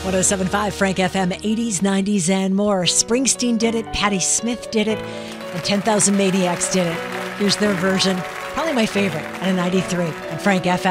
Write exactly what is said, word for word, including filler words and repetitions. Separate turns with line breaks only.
oh seven point five Frank F M, eighties, nineties, and more. Springsteen did it, Patti Smith did it, and ten thousand Maniacs did it. Here's their version, probably my favorite, at a ninety-three on Frank F M.